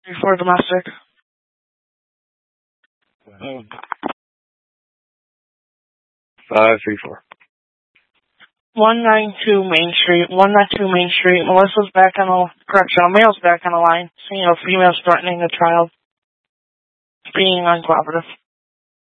before domestic. 534. 192 Main Street. Melissa's back on the correctional. Male's back on the line. Female's threatening the child. Being uncooperative.